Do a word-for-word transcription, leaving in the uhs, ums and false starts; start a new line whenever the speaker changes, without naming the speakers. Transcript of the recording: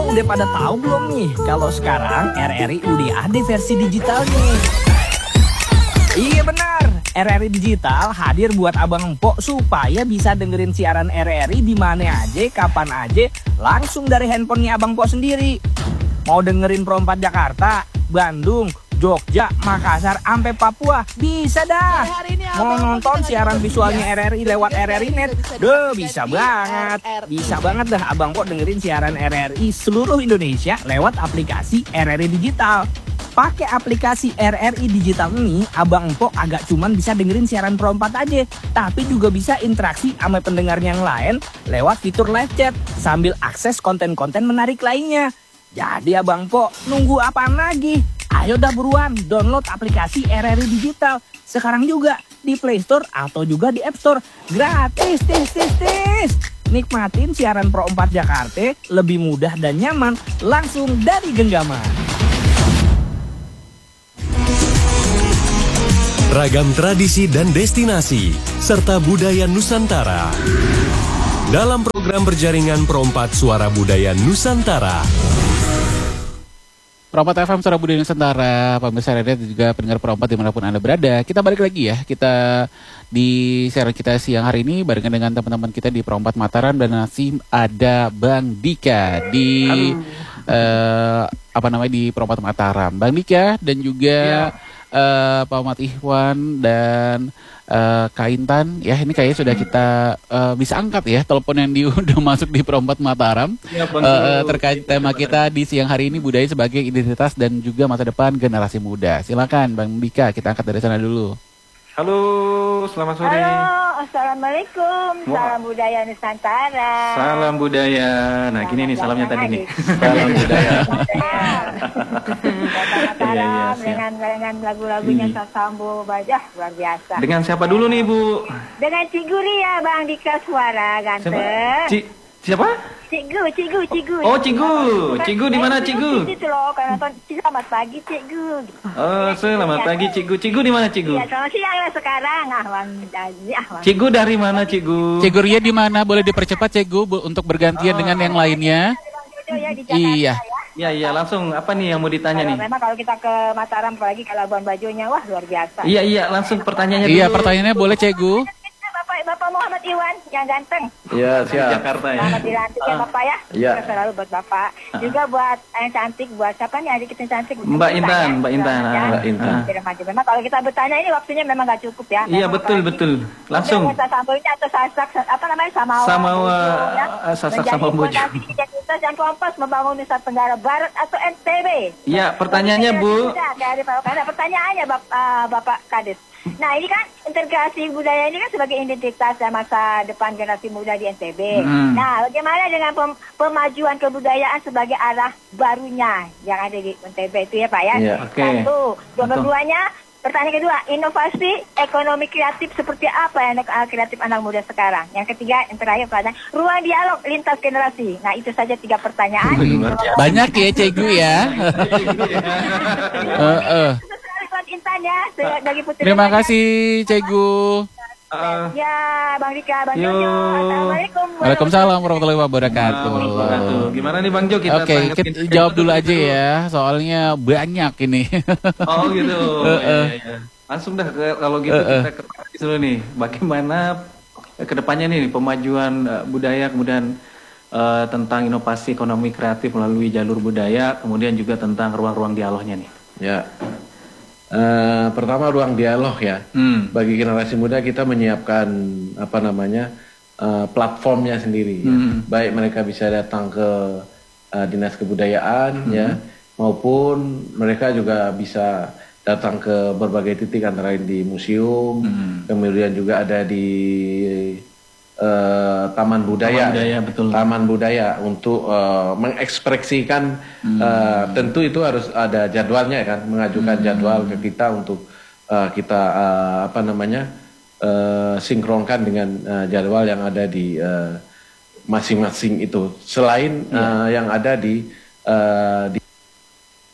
udah pada tahu belum nih kalau sekarang R R I udah ada versi digitalnya? Iya benar, R R I Digital hadir buat abang empok supaya bisa dengerin siaran R R I di mana aja, kapan aja, langsung dari handphonenya abang empok sendiri. Mau dengerin Pro empat Jakarta, Bandung, Jogja, Makassar, sampai Papua, bisa dah. Mau nonton siaran visualnya R R I lewat R R I Net, deh bisa banget. Bisa banget dah abang empok dengerin siaran R R I seluruh Indonesia lewat aplikasi R R I Digital. Pakai aplikasi R R I Digital ini, abang empok agak cuman bisa dengerin siaran Pro empat aja, tapi juga bisa interaksi sama pendengar yang lain lewat fitur live chat sambil akses konten-konten menarik lainnya. Jadi abang empok nunggu apaan lagi? Ayo dah buruan download aplikasi R R I Digital sekarang juga di Play Store atau juga di App Store. Gratis, tis, tis, tis. Nikmatin siaran Pro empat Jakarta lebih mudah dan nyaman langsung dari genggaman.
Ragam tradisi dan destinasi, serta budaya Nusantara. Dalam program berjaringan Pro empat Suara Budaya Nusantara.
Pro empat F M Suara Budaya Nusantara, pemirsa R R I dan juga pendengar Pro empat dimanapun Anda berada. Kita balik lagi ya, kita di siaran kita siang hari ini barengan dengan teman-teman kita di Pro empat Mataram dan masih ada Bang Dika di uh, apa namanya di Pro empat Mataram. Bang Dika dan juga ya. Uh, Pak Ahmad Ikhwan dan uh, Kak Intan, ya ini kayaknya sudah kita uh, bisa angkat ya telepon yang di, udah masuk di Pro empat Mataram ya, uh, terkait tema kita di siang hari ini, budaya sebagai identitas dan juga masa depan generasi muda. Silakan Bang Dika, kita angkat dari sana dulu.
Halo, selamat sore.
Halo, assalamualaikum. Wah. Salam budaya Nusantara.
Salam budaya. Nah, gini nih salamnya tadi nih.
Salam budaya.
Mataram dengan dengan lagu-lagunya hmm. Sasambo Bajah luar biasa.
Dengan siapa dulu nih, Bu?
Dengan Ciguri ya, Bang Dika Suara ganteng.
Siapa? Ci siapa?
Cigu, Cigu, Cigu.
Oh, Cigu. Cigu di mana, Cigu?
Itu loh, karena nonton selamat pagi, Cigu.
Oh, selamat pagi, Cigu. Cigu di mana, Cigu?
Iya, selamat siang lah sekarang. Ah, Bang. Ah,
Cigu dari mana, Cigu?
Ciguria di mana? Boleh dipercepat, Cigu, bu, untuk bergantian oh. dengan yang lainnya.
Ya, di
iya.
Ya.
Ya, iya, langsung apa nih yang mau ditanya
kalau
nih?
Memang kalau kita ke Mataram apalagi ke Labuan Bajonya, wah luar biasa.
Iya, iya, langsung pertanyaannya dulu.
Iya, pertanyaannya boleh, Cegu.
Bapak, Bapak Muhammad Iwan yang ganteng.
Iya, siap. Jakarta ya.
Selamat dilantik ya Bapak ya.
Iya.
Selalu buat Bapak. Uh. Juga buat yang cantik, buat siapa nih adik kita yang cantik?
Mbak Intan, ya? Mbak Intan.
Ya.
Mbak Intan.
Uh. Memang kalau kita bertanya ini waktunya memang gak cukup ya.
Iya, betul, betul. Langsung.
Kita sambonya atau sasak, apa namanya, samawa.
Samawa, ya? Sasak sama bojo.
Identitas yang kompas membangun Nusa Tenggara Barat atau N T B.
Iya, pertanyaannya Bu.
Karena pertanyaannya Bapak, uh, Bapak Kades. Nah ini kan integrasi budaya ini kan sebagai identitas dan masa depan generasi muda di N T B. Hmm. Nah bagaimana dengan pem pemajuan kebudayaan sebagai arah barunya yang ada di N T B itu ya Pak ya?
Yeah, okay.
Satu, dua-duanya. Pertanyaan kedua, inovasi ekonomi kreatif seperti apa yang kreatif anak muda sekarang? Yang ketiga, yang terakhir pertanyaan, ruang dialog lintas generasi. Nah itu saja tiga pertanyaan.
Banyak ya Cegu ya. uh, uh.
Intan ya, dari Putri.
Terima kasih Cegu.
Uh, ya, Bang Dika, Bang Jojo. Assalamualaikum.
Waalaikumsalam warahmatullahi wabarakatuh.
Nah, gimana nih Bang Jo? Kita
Oke, okay, kita jawab dulu aja ya, soalnya banyak ini.
Oh gitu. uh, uh. Ya, ya. Langsung dah ke, kalau gitu uh, uh. kita ke dulu nih, bagaimana kedepannya nih pemajuan uh, budaya, kemudian uh, tentang inovasi ekonomi kreatif melalui jalur budaya, kemudian juga tentang ruang-ruang dialognya nih.
Ya. Uh, pertama ruang dialog ya. Hmm. Bagi generasi muda kita menyiapkan apa namanya uh, platformnya sendiri. Hmm. Ya. Baik mereka bisa datang ke uh, dinas kebudayaan hmm. ya, maupun mereka juga bisa datang ke berbagai titik antara lain di museum, hmm. kemudian juga ada di uh, taman budaya, taman budaya, ya. Betul. Taman budaya untuk uh, mengekspresikan. Hmm. Uh, tentu itu harus ada jadwalnya kan, mengajukan hmm. jadwal ke kita untuk uh, kita uh, apa namanya uh, sinkronkan dengan uh, jadwal yang ada di masing-masing uh, itu. Selain yeah. uh, yang ada di uh, di